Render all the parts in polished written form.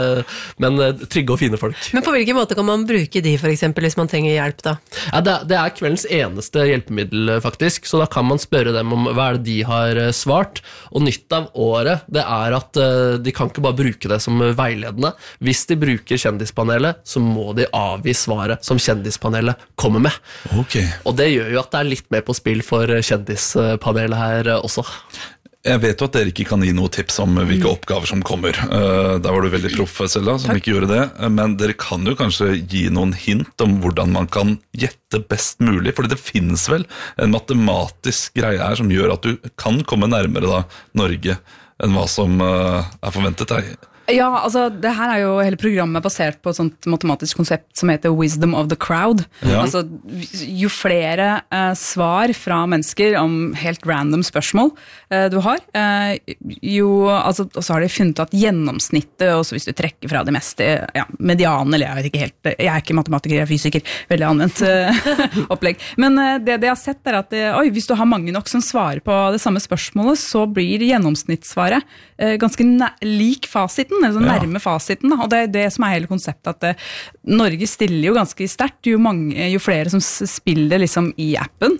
men trygge og fine folk. Men på hvilken måte kan man bruke de, for eksempel, hvis man trenger hjelp da? Ja, det kveldens eneste hjelpemiddel, faktisk, så da kan man spørre dem om hva de har svart, og nytt av året, det at de kan ikke bare bruke det som veiledende. Hvis de bruker kjendispanelet, så må de avgi svaret som kjendispanelet kommer med. Okay. Og det gjør jo at det litt mer på spill for kjendispanelet her også. Jeg vet jo at dere ikke kan gi noe tips om hvilke oppgaver som kommer. Der var du veldig proff, Selda, som ikke gjorde det. Men dere kan jo kanskje gi noen hint om hvordan man kan gjette best mulig, fordi det finnes vel en matematisk greie her som gjør at du kan komme nærmere da Norge enn hva som forventet deg. Ja, altså det her jo hele programmet basert på et sånt matematisk konsept som heter Wisdom of the Crowd. Ja. Altså jo flere svar fra mennesker om helt random spørsmål du har, altså, og så har de funnet at gjennomsnittet, også hvis du trekker fra det meste, median, eller jeg vet ikke helt, jeg ikke matematiker, jeg fysiker, veldig anvendt opplegg. Men det jeg har sett at hvis du har mange nok som svarer på det samme spørsmålet, så blir gjennomsnittssvaret ganske lik fasiten, altså nærme fasiten, og det det som hele konseptet, at Norge stiller jo ganske sterkt, jo flere som spiller liksom i appen,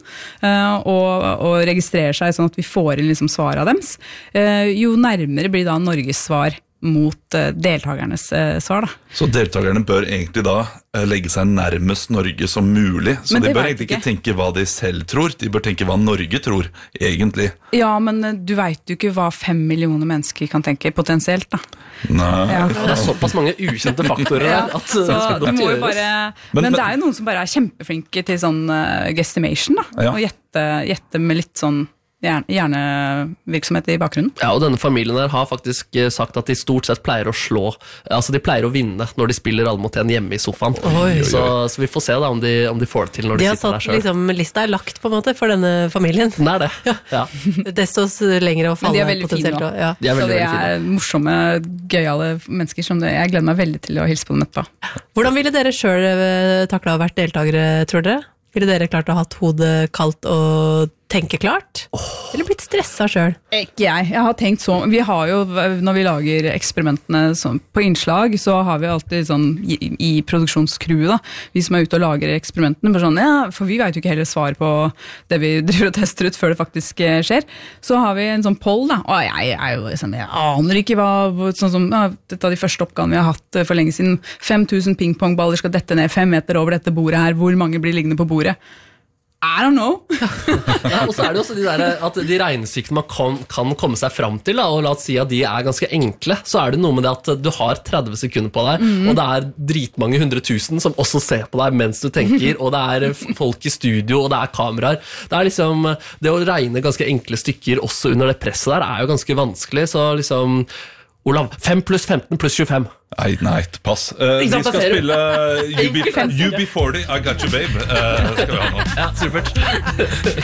og registrerer seg sånn at vi får inn liksom svar av dems, jo nærmere blir da Norges svar mot deltagernes svar da. Så deltakerne bør egentlig da legge seg nærmest Norge som mulig, så de bør egentlig ikke tenke hva de selv tror, de bør tenke hva Norge tror, egentlig. Ja, men du vet jo ikke hva 5 millioner mennesker kan tenke potensielt da. Nei. Ja. Det såpass mange ukjente faktorer der, at så du må jo bare, men det jo noen som bare kjempeflinke til sånn guesstimation da, og gjette med litt sånn hjernevirksomhet i bakgrunnen. Ja, og denne familien her har faktisk sagt at de stort sett pleier å slå, altså de pleier å vinne når de spiller alle mot en hjemme i sofaen. Så vi får se da om de får det til når de sitter der selv. Liksom, lista lagt på en måte for denne familien. Det det. Ja. Desto lengre å falle potensielt. Men de veldig fine. Så de morsomme, gøyale mennesker som jeg gleder meg veldig til å hilse på dem etterpå. Hvordan ville dere selv taklet å vært deltakere, tror dere? Ville dere klart å ha hodet kaldt og tenke klart? Eller blitt stresset selv? Ikke jeg har tenkt så. Vi har jo, når vi lager eksperimentene på innslag, så har vi alltid sånn i produksjonscrewet da, vi som ute og lager eksperimentene, for vi vet jo ikke heller svar på det vi driver og tester ut før det faktisk skjer. Så har vi en sånn poll da, og jeg aner ikke hva, sånn som dette av de første oppgavene vi har hatt for lenge siden, 5000 pingpongballer skal dette ned 5 meter over dette bordet her, hvor mange blir liggende på bordet? I don't know. Og så det jo også de der, at de regnestykkene man kan komme seg frem til, da, og la oss si at de ganske enkle, så det noe med det at du har 30 sekunder på deg, og det dritmange 100 000 som også ser på deg mens du tenker, og det folk i studio, og det kameraer. Det liksom, det å regne ganske enkle stykker også under det presset der, jo ganske vanskelig, så liksom Olav, 5 pluss 15 pluss 25. Nei, pass. Vi skal spille UB40, I Got You Babe. Skal vi ha nå. Ja, supert.